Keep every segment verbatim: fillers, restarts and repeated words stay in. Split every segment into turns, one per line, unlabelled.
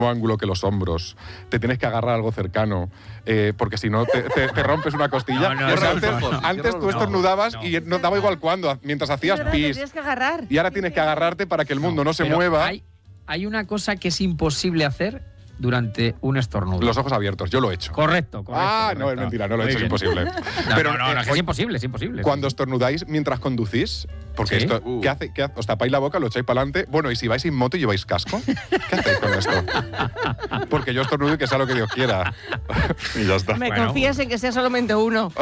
ángulo que los hombros, te tienes que agarrar a algo cercano, eh, porque si no te, te, te rompes una costilla.
No, no,
O sea,
no,
antes
no, no,
antes
no,
tú estornudabas
no,
y no daba igual cuándo, mientras hacías
Es verdad,
pis.
te tienes que agarrar.
Y ahora tienes que agarrarte para que el mundo no, no se
Pero
mueva.
Hay, hay una cosa que es imposible hacer durante un estornudo.
Los ojos abiertos, yo lo he hecho.
Correcto, correcto.
Ah,
correcto.
no, es mentira, no lo he
Muy
hecho, es
bien.
imposible.
No,
Pero,
no, no, no,
eh,
es que es imposible, es imposible.
Cuando estornudáis mientras conducís, porque
¿Sí?
esto,
Uh.
¿qué hace? ¿Qué hace? ¿Os tapáis la boca, lo echáis para adelante? Bueno, y si vais sin moto y lleváis casco, ¿qué hacéis con esto? Porque yo estornudo y que sea lo que Dios quiera. Y ya está.
Me
Bueno.
confías en que sea solamente uno.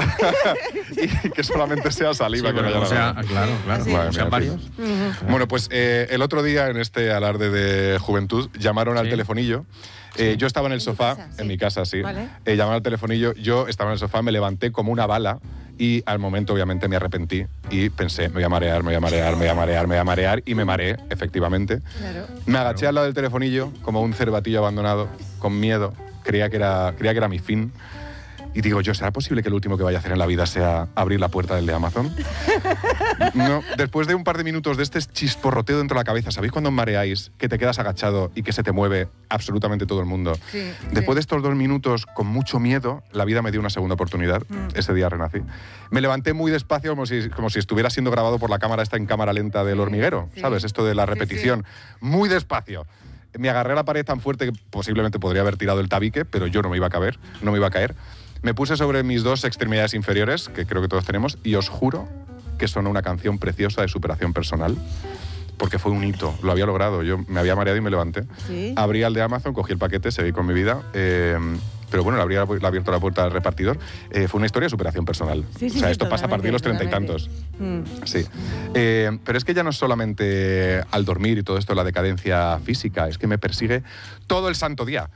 Y que solamente sea saliva,
Sí,
que no
bueno,
haya
o sea,
nada.
claro, claro.
Sí.
Madre
O sea,
mía,
varios.
Ujú.
Bueno, pues eh, el otro día en este alarde de juventud llamaron al
Sí.
telefonillo. Eh, yo estaba en el
¿En tu
sofá,
casa?
en
Sí.
mi casa, sí.
Vale.
Eh, llamaron al telefonillo, yo estaba en el sofá, me levanté como una bala y al momento obviamente me arrepentí y pensé, me voy a marear, me voy a marear, me voy a marear, me voy a marear y me mareé, efectivamente.
Claro.
Me agaché al lado del telefonillo como un cervatillo abandonado, con miedo, creía que era, creía que era mi fin. Y digo yo, ¿será posible que lo último que vaya a hacer en la vida sea abrir la puerta del de Amazon? No, después de un par de minutos de este chisporroteo dentro de la cabeza, ¿sabéis cuando os mareáis, que te quedas agachado y que se te mueve absolutamente todo el mundo?
Sí,
Después
sí.
de estos dos minutos, con mucho miedo, la vida me dio una segunda oportunidad.
Mm.
Ese día renací. Me levanté muy despacio, como si, como si estuviera siendo grabado por la cámara esta en cámara lenta del
Sí,
hormiguero,
sí.
¿sabes? Esto de la
Sí, sí.
repetición. Muy despacio. Me agarré a la pared tan fuerte que posiblemente podría haber tirado el tabique, pero yo no me iba a caber, no me iba a caer. Me puse sobre mis dos extremidades inferiores, que creo que todos tenemos, y os juro que sonó una canción preciosa de superación personal, porque fue un hito, lo había logrado. Yo me había mareado y me levanté.
Sí.
Abrí al de Amazon, cogí el paquete, seguí con mi vida. eh, pero bueno, le habría le abierto la puerta al repartidor. Eh, fue una historia de superación personal.
Sí, sí,
o sea,
sí,
esto pasa a partir de los treinta y
totalmente,
tantos.
Mm.
Sí. Eh, pero es que ya no es solamente al dormir y todo esto, la decadencia física, es que me persigue todo el santo día.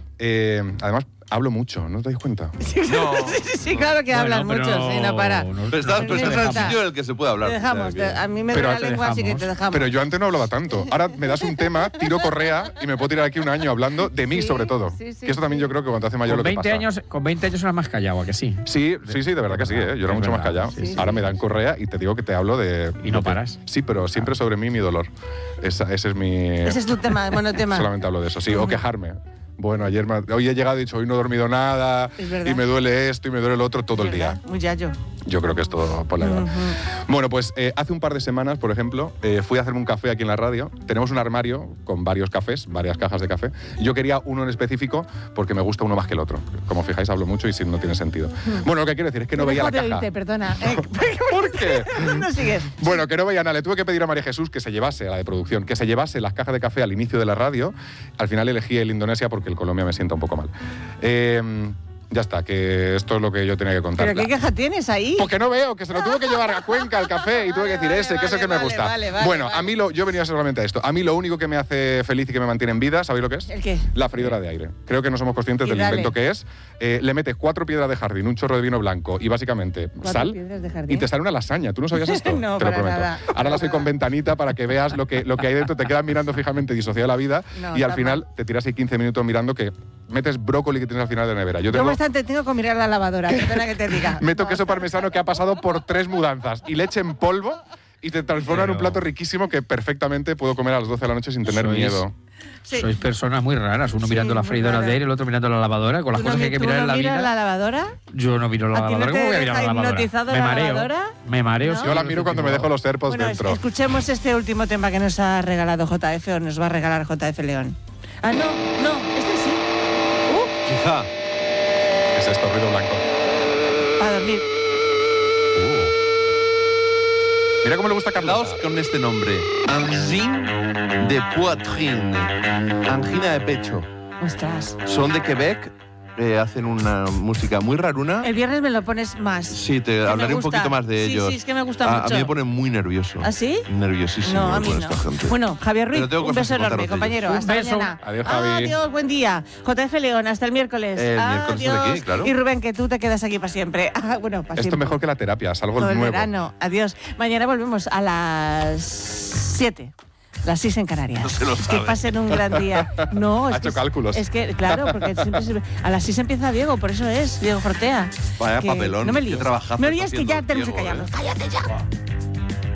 Eh, además, hablo mucho, ¿no os dais cuenta?
No.
Sí, sí, sí, claro que hablas
Bueno,
mucho,
pero
sí, no para.
no-
Pero estás, pero
Te
estás en un
dejamos.
sitio en el que se puede hablar.
Te dejamos.
o sea,
te- a mí me
Pero
duele la
te
lengua, así que
dejamos.
te dejamos.
Pero yo antes no hablaba tanto. Ahora me das un tema, tiro correa y me puedo tirar aquí un año hablando de mí,
Sí,
sobre todo.
sí, sí,
que eso también
sí.
yo creo que cuando te hace mayor
Con
lo que
veinte,
pasa.
años, con veinte años eras más callado, ¿a que sí?
Sí, sí, sí, de verdad que sí, ¿eh? Yo era
Es
mucho más
verdad,
callado.
sí, sí,
Ahora
sí.
me dan correa y te digo que te hablo de...
Y no
de-
paras.
Sí, pero siempre sobre mí mi dolor. Esa- ese es mi...
Ese es tu tema, monotema.
Solamente hablo de eso, sí. O quejarme. Bueno, ayer me- hoy he llegado y he dicho, hoy no he dormido nada,
Es verdad.
y me duele esto y me duele lo otro todo el día.
Muy yayo.
Yo creo que es todo por la edad. Bueno, pues eh, hace un par de semanas, por ejemplo, eh, fui a hacerme un café aquí en la radio. Tenemos un armario con varios cafés, varias cajas de café. Yo quería uno en específico porque me gusta uno más que el otro. Como fijáis, hablo mucho y si no tiene sentido. Bueno, lo que quiero decir es que no veía la
Dejo de
caja.
oírte, perdona. Eh,
¿Por qué?
no sigues.
Bueno, que no veía nada. Le tuve que pedir a María Jesús que se llevase, a la de producción, que se llevase las cajas de café al inicio de la radio. Al final elegí el Indonesia porque el Colombia me sienta un poco mal. Eh, ya está, que esto es lo que yo tenía que contar.
¿Pero qué queja tienes ahí?
Porque no veo, que se lo tuvo que llevar a Cuenca, al café, y tuve que decir
Vale,
ese, que es el
vale,
que me
vale,
gusta.
vale, vale,
bueno,
vale.
a mí lo, yo venía solamente a esto. A mí lo único que me hace feliz y que me mantiene en vida, ¿sabéis lo que es?
¿El qué?
La freidora de aire. Creo que no somos conscientes
Y
del
dale.
invento que es. Eh, le metes cuatro piedras de jardín, un chorro de vino blanco y básicamente
¿Cuatro
sal
piedras de jardín?
y te sale una lasaña. ¿Tú no sabías esto?
No,
te lo
para
prometo.
nada.
Ahora la soy con ventanita para que veas lo que, lo que hay dentro. Te quedas mirando fijamente, disociada la vida
No,
y al
está
final
mal.
te tiras ahí quince minutos mirando que metes brócoli que tienes al final de la nevera. Yo
Yo
tengo...
bastante tengo con mirar la lavadora, perdona que te diga.
Meto
No,
queso
está-
parmesano que ha pasado por tres mudanzas y leche en polvo y te transforma en un
Pero-
plato riquísimo que perfectamente puedo comer a las doce de la noche sin tener
Sois-
miedo.
Sí.
Sois personas muy raras, uno
Sí,
mirando la
muy
freidora
rara.
de aire, el otro mirando la lavadora, con las
¿Tú no
cosas que hay
mi-
que
tú
mirar
no
en la
miras
vida.
la lavadora?
Yo no miro la
¿A ti no
lavadora.
te
¿Cómo voy a
deja
mirar la lavadora?
hipnotizado
Me
la
mareo.
lavadora?
Me mareo.
¿No?
sí,
Yo la
sí,
miro
sí,
cuando
sí,
me
sí.
dejo los AirPods
Bueno, es-
dentro.
escuchemos este último tema que nos ha regalado J F o nos va a regalar J F León. Ah, no, no, este sí. Uh,
Quizá.
¿Qué es esto? Ruido blanco.
para dormir.
Mira cómo le gusta a
Quedaos
Carlos.
con este nombre. Angine de poitrine. Angina de pecho.
Ostras.
Son de Quebec. Eh, hacen una música muy raruna.
El viernes me lo pones más.
Sí, te
que
hablaré
me
un
gusta.
poquito más de
Sí,
ellos.
sí, es que me gusta
a,
mucho.
A mí me pone muy nervioso.
¿Ah, sí?
Nerviosísimo.
No, a
me
mí
pone
no.
esta gente.
Bueno, Javier Ruiz,
Pero tengo
un
cosas
beso
que contaros
enorme,
de ellos.
compañero.
Un
Hasta
beso.
mañana.
Adiós, Javi.
Adiós, buen día. J F León, hasta el miércoles.
El miércoles estoy
Adiós.
aquí, claro.
Y Rubén, que tú te quedas aquí para siempre. Ah, bueno, para
Esto
siempre.
mejor que la terapia, es algo
Todo el
nuevo.
verano. Adiós. Mañana volvemos a las siete. Las seis en Canarias.
No se lo
Que
sabe.
pasen un gran día. No, es
Ha
que
hecho cálculos.
Es que, claro, porque siempre se- a las seis empieza Diego, por eso es, Diego Fortea.
Vaya
Que-
papelón,
No me
qué
líes.
trabajazo
No
está
líes que
haciendo
ya tenemos que
Diego,
callarnos.
¿eh?
Cállate ya.